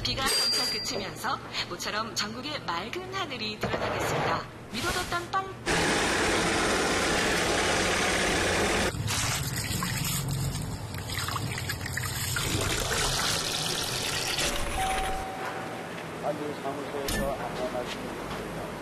비가 점차 그치면서 모처럼 전국의 맑은 하늘이 드러나겠습니다. 미뤄뒀던 빨 아니 사무소에서 아까 말씀